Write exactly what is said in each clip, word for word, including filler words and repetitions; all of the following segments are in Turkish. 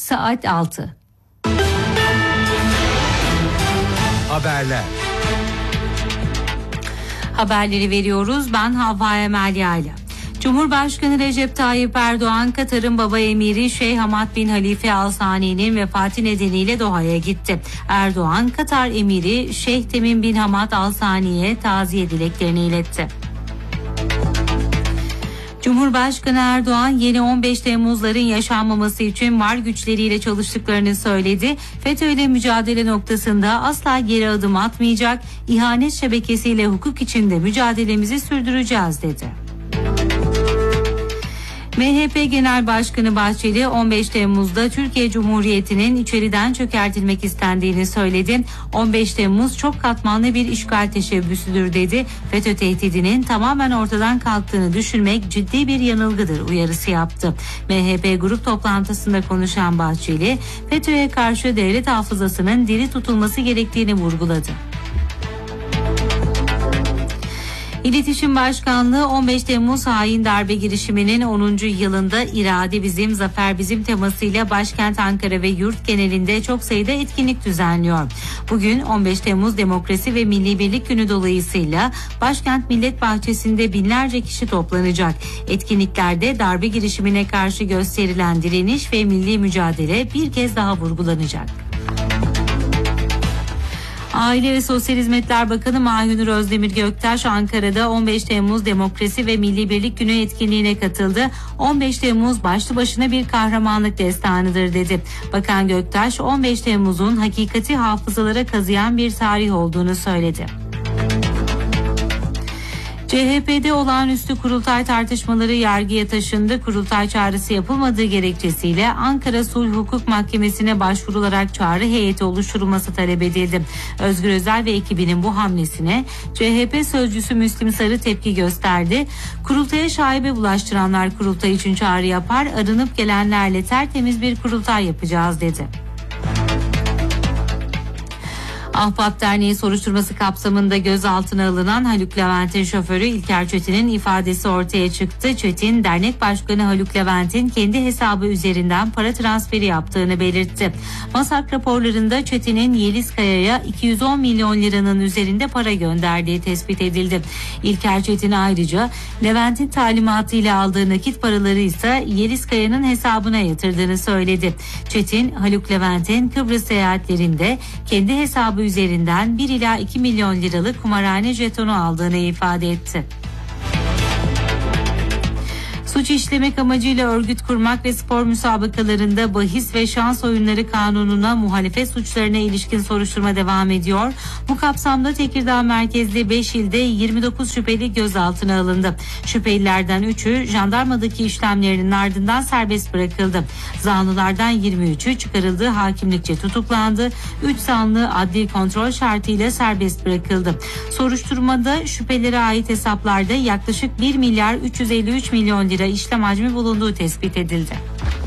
saat altı. Haberler. Haberleri veriyoruz. Ben Havva Emel Yayla. Cumhurbaşkanı Recep Tayyip Erdoğan, Katar'ın baba emiri Şeyh Hamad bin Halife Al Sani'nin vefatı nedeniyle Doha'ya gitti. Erdoğan, Katar emiri Şeyh Temim bin Hamad Al Sani'ye taziye dileklerini iletti. Cumhurbaşkanı Erdoğan yeni on beş Temmuzların yaşanmaması için var güçleriyle çalıştıklarını söyledi. FETÖ ile mücadele noktasında asla geri adım atmayacak, ihanet şebekesiyle hukuk içinde mücadelemizi sürdüreceğiz dedi. M H P Genel Başkanı Bahçeli on beş Temmuz'da Türkiye Cumhuriyeti'nin içeriden çökertilmek istendiğini söyledi. on beş Temmuz çok katmanlı bir işgal teşebbüsüdür dedi. FETÖ tehdidinin tamamen ortadan kalktığını düşünmek ciddi bir yanılgıdır uyarısı yaptı. M H P grup toplantısında konuşan Bahçeli, FETÖ'ye karşı devlet hafızasının diri tutulması gerektiğini vurguladı. İletişim Başkanlığı on beş Temmuz hain darbe girişiminin onuncu yılında irade bizim, zafer bizim temasıyla başkent Ankara ve yurt genelinde çok sayıda etkinlik düzenliyor. Bugün on beş Temmuz Demokrasi ve Milli Birlik Günü dolayısıyla başkent Millet Bahçesi'nde binlerce kişi toplanacak. Etkinliklerde darbe girişimine karşı gösterilen direniş ve milli mücadele bir kez daha vurgulanacak. Aile ve Sosyal Hizmetler Bakanı Mahinur Özdemir Göktaş Ankara'da on beş Temmuz Demokrasi ve Milli Birlik Günü etkinliğine katıldı. on beş Temmuz başlı başına bir kahramanlık destanıdır dedi. Bakan Göktaş on beş Temmuz'un hakikati hafızalara kazıyan bir tarih olduğunu söyledi. C H P'de olağanüstü kurultay tartışmaları yargıya taşındı. Kurultay çağrısı yapılmadığı gerekçesiyle Ankara Sulh Hukuk Mahkemesi'ne başvurularak çağrı heyeti oluşturulması talep edildi. Özgür Özel ve ekibinin bu hamlesine C H P sözcüsü Müslim Sarı tepki gösterdi. Kurultaya şaibe bulaştıranlar kurultay için çağrı yapar, arınıp gelenlerle tertemiz bir kurultay yapacağız dedi. Ahbap Derneği soruşturması kapsamında gözaltına alınan Haluk Levent'in şoförü İlker Çetin'in ifadesi ortaya çıktı. Çetin, dernek başkanı Haluk Levent'in kendi hesabı üzerinden para transferi yaptığını belirtti. MASAK raporlarında Çetin'in Yeliz Kaya'ya iki yüz on milyon liranın üzerinde para gönderdiği tespit edildi. İlker Çetin ayrıca Levent'in talimatıyla aldığı nakit paraları ise Yeliz Kaya'nın hesabına yatırdığını söyledi. Çetin, Haluk Levent'in Kıbrıs seyahatlerinde kendi hesabı üzerinden bir ila iki milyon liralık kumarhane jetonu aldığını ifade etti. Suç işlemek amacıyla örgüt kurmak ve spor müsabakalarında bahis ve şans oyunları kanununa muhalefet suçlarına ilişkin soruşturma devam ediyor. Bu kapsamda Tekirdağ merkezli beş ilde yirmi dokuz şüpheli gözaltına alındı. Şüphelilerden üçü jandarmadaki işlemlerinin ardından serbest bırakıldı. Zanlılardan yirmi üçü çıkarıldığı hakimlikçe tutuklandı. üç zanlı adli kontrol şartıyla serbest bırakıldı. Soruşturmada şüphelere ait hesaplarda yaklaşık bir milyar üç yüz elli üç milyon lira işlem hacmi bulunduğu tespit edildi.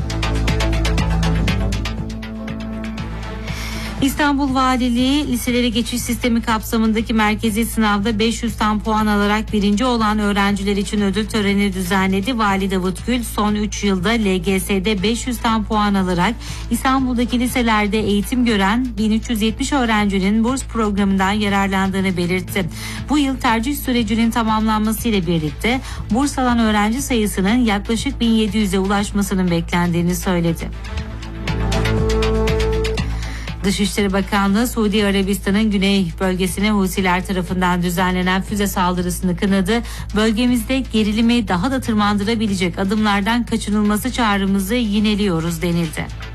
İstanbul Valiliği liselere geçiş sistemi kapsamındaki merkezi sınavda beş yüz tam puan alarak birinci olan öğrenciler için ödül töreni düzenledi. Vali Davut Gül son üç yılda L G S'de beş yüz tam puan alarak İstanbul'daki liselerde eğitim gören bin üç yüz yetmiş öğrencinin burs programından yararlandığını belirtti. Bu yıl tercih sürecinin tamamlanmasıyla birlikte burs alan öğrenci sayısının yaklaşık bin yedi yüze ulaşmasının beklendiğini söyledi. Dışişleri Bakanlığı Suudi Arabistan'ın güney bölgesine Husiler tarafından düzenlenen füze saldırısını kınadı. Bölgemizde gerilimi daha da tırmandırabilecek adımlardan kaçınılması çağrımızı yineliyoruz denildi.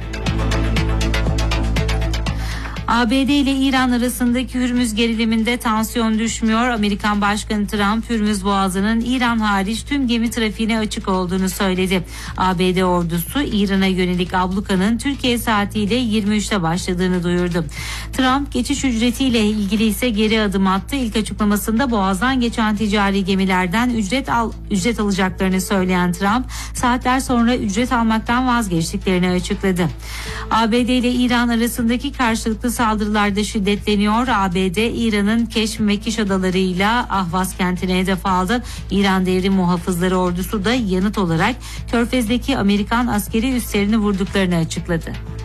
A B D ile İran arasındaki Hürmüz geriliminde tansiyon düşmüyor. Amerikan Başkanı Trump, Hürmüz Boğazı'nın İran hariç tüm gemi trafiğine açık olduğunu söyledi. A B D ordusu İran'a yönelik ablukanın Türkiye saatiyle yirmi üçte başladığını duyurdu. Trump geçiş ücretiyle ilgili ise geri adım attı. İlk açıklamasında Boğaz'dan geçen ticari gemilerden ücret al ücret alacaklarını söyleyen Trump, saatler sonra ücret almaktan vazgeçtiklerini açıkladı. A B D ile İran arasındaki karşılıklı saldırılarda şiddetleniyor. A B D İran'ın Keşf ve Kiş adalarıyla Ahvaz kentine hedef aldı. İran Devrim Muhafızları ordusu da yanıt olarak Körfez'deki Amerikan askeri üslerini vurduklarını açıkladı.